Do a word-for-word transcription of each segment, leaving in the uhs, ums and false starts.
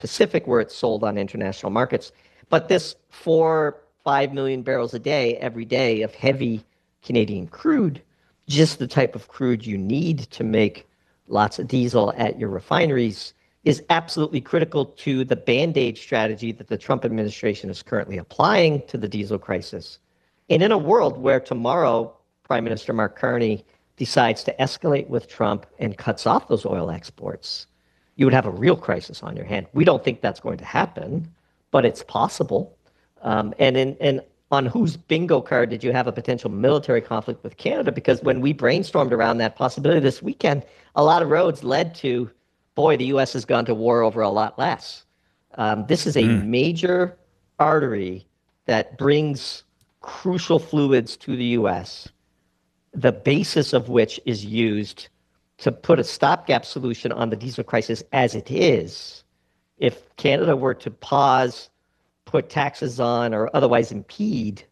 Pacific, where it's sold on international markets. But this four, five million barrels a day, every day of heavy Canadian crude, just the type of crude you need to make lots of diesel at your refineries, is absolutely critical to the Band-Aid strategy that the Trump administration is currently applying to the diesel crisis. And in a world where tomorrow Prime Minister Mark Carney decides to escalate with Trump and cuts off those oil exports, you would have a real crisis on your hand. We don't think that's going to happen, but it's possible. Um, and in, and on whose bingo card did you have a potential military conflict with Canada? Because when we brainstormed around that possibility this weekend, a lot of roads led to, boy, the U S has gone to war over a lot less. Um, this is a mm. major artery that brings crucial fluids to the U S, the basis of which is used to put a stopgap solution on the diesel crisis as it is. If Canada were to pause, put taxes on, or otherwise impede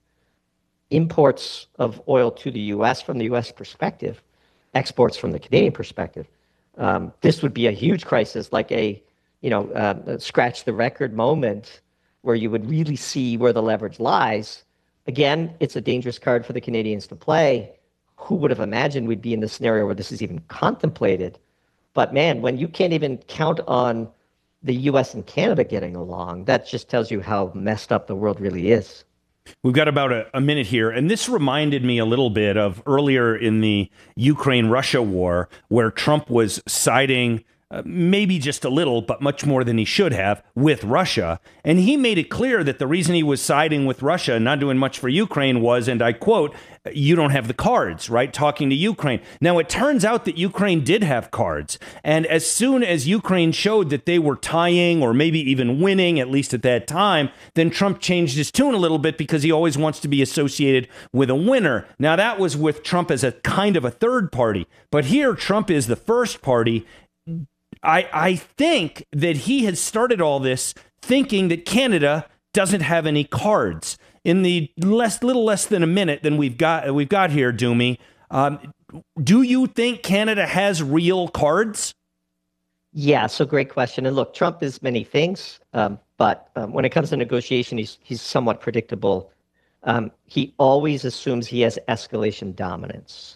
imports of oil to the U S from the U S perspective, exports from the Canadian perspective, um, this would be a huge crisis, like a, you know, uh, scratch the record moment where you would really see where the leverage lies. Again, it's a dangerous card for the Canadians to play. Who would have imagined we'd be in this scenario where this is even contemplated? But man, when you can't even count on the U S and Canada getting along, that just tells you how messed up the world really is. We've got about a, a minute here, and this reminded me a little bit of earlier in the Ukraine-Russia war, where Trump was siding Uh, maybe just a little, but much more than he should have, with Russia. And he made it clear that the reason he was siding with Russia and not doing much for Ukraine was, and I quote, "You don't have the cards," right? Talking to Ukraine. Now, it turns out that Ukraine did have cards. And as soon as Ukraine showed that they were tying or maybe even winning, at least at that time, then Trump changed his tune a little bit because he always wants to be associated with a winner. Now, that was with Trump as a kind of a third party. But here, Trump is the first party. I, I think that he has started all this thinking that Canada doesn't have any cards. In the less, little less than a minute than we've got we've got here, Doomy, um, do you think Canada has real cards? Yeah, so great question. And look, Trump is many things, um, but um, when it comes to negotiation, he's he's somewhat predictable. Um, he always assumes he has escalation dominance.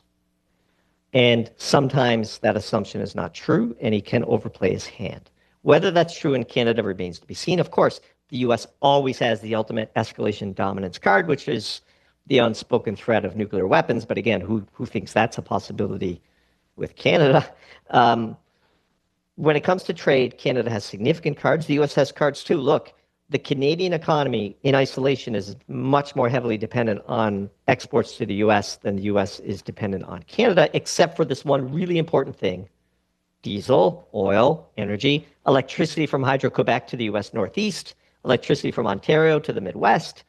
And sometimes that assumption is not true, and he can overplay his hand. Whether that's true in Canada remains to be seen. Of course, the U S always has the ultimate escalation dominance card, which is the unspoken threat of nuclear weapons. But again, who, who thinks that's a possibility with Canada? Um, when it comes to trade, Canada has significant cards. The U S has cards too. Look, the Canadian economy in isolation is much more heavily dependent on exports to the U S than the U S is dependent on Canada, except for this one really important thing: diesel, oil, energy, electricity from Hydro-Quebec to the U S Northeast, electricity from Ontario to the Midwest,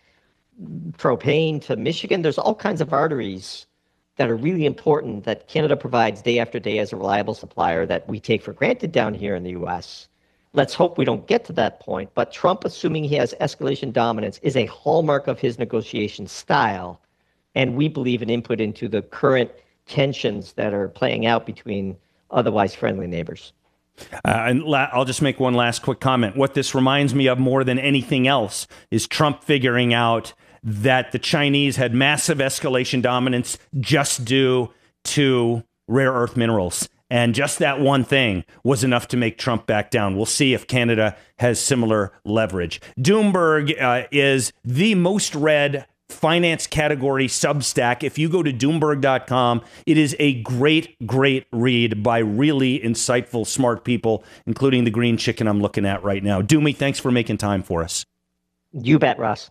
propane to Michigan. There's all kinds of arteries that are really important that Canada provides day after day as a reliable supplier that we take for granted down here in the U S. Let's hope we don't get to that point. But Trump, assuming he has escalation dominance, is a hallmark of his negotiation style. And we believe an input into the current tensions that are playing out between otherwise friendly neighbors. Uh, and la- I'll just make one last quick comment. What this reminds me of more than anything else is Trump figuring out that the Chinese had massive escalation dominance just due to rare earth minerals. And just that one thing was enough to make Trump back down. We'll see if Canada has similar leverage. Doomberg uh, is the most read finance category Substack. If you go to doomberg dot com, it is a great, great read by really insightful, smart people, including the green chicken I'm looking at right now. Doomy, thanks for making time for us. You bet, Ross.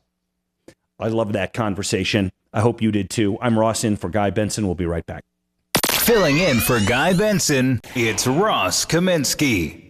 I love that conversation. I hope you did too. I'm Ross in for Guy Benson. We'll be right back. Filling in for Guy Benson, it's Ross Kaminsky.